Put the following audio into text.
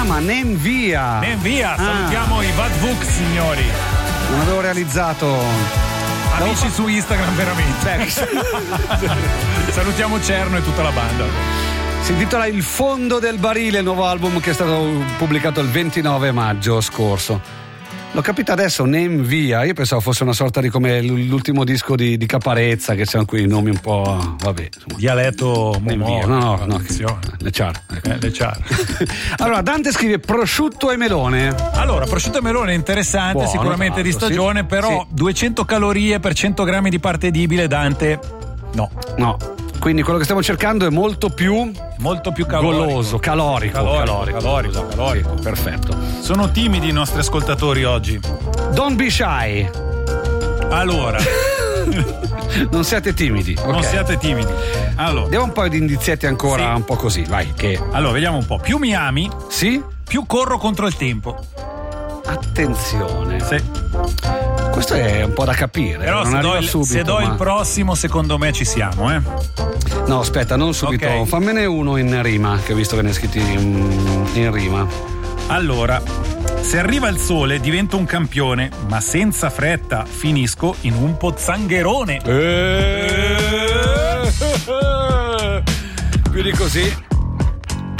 chiama Nenvia. Salutiamo i Bad Vux, signori. Non avevo realizzato. Amici su Instagram, veramente. Salutiamo Cerno e tutta la banda. Si intitola Il fondo del barile, il nuovo album che è stato pubblicato il 29 maggio scorso. L'ho capito adesso, Nenvia. Io pensavo fosse una sorta di come l'ultimo disco di Caparezza, che c'erano qui i nomi un po'. Vabbè, insomma. Dialetto Nenvia. No. Le char. Allora, Dante scrive prosciutto e melone. Allora, prosciutto e melone è interessante, buono, sicuramente di stagione, sì, però sì. 200 calorie per 100 grammi di parte edibile, Dante. No. Quindi quello che stiamo cercando è molto più calorico. Calorico. Sì, perfetto. Sono timidi i nostri ascoltatori oggi. Don't be shy. Allora. Non siate timidi. Okay. Non siate timidi. Allora. Diamo un paio di indizietti ancora, sì. Un po' così, vai. Allora, vediamo un po'. Più mi ami, sì, più corro contro il tempo. Attenzione. Sì. Questo è un po' da capire. Però se do il prossimo, secondo me ci siamo, No, aspetta, non subito. Okay. Fammene uno in rima, che ho visto che ne hai scritti in rima. Allora, se arriva il sole divento un campione, ma senza fretta finisco in un pozzangherone. Più di così.